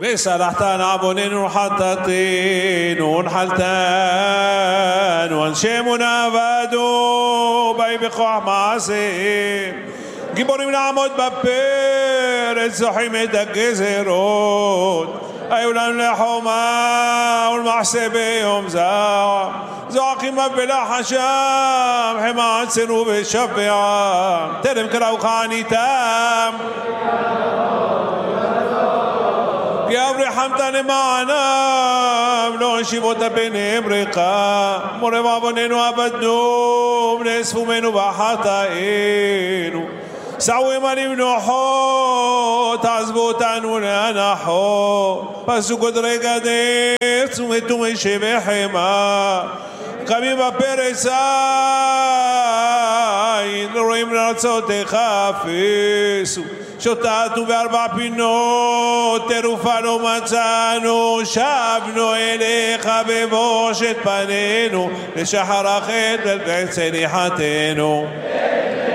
וסלחתן עווננו וחטאתנו ונחלתן ואנשינו עבדו באי בכוח מעשיהם גיבורים לעמוד בפרץ זוכים את הגזרות היו לנו לחומה ולמעשה ביום זעם זועקים בלחשם חמה עצנו ושפעם טרם קראוך עניתם כי אברחמת למענם לא השיבות ביניהם ריקה מורה ועווננו עבדנו ונאספו ממנו בחטאינו סעו עמנו מנוחות עזבו אותנו לאנחות פסו גודרי גדר צומתו משבי חמה קמים בפרץ עין לא רואים לארצותיך אפסו שוטטנו בארבע פינות תרופה לא מצאנו שבנו אליך בבושת פנינו לשחר החטא ולצניחתנו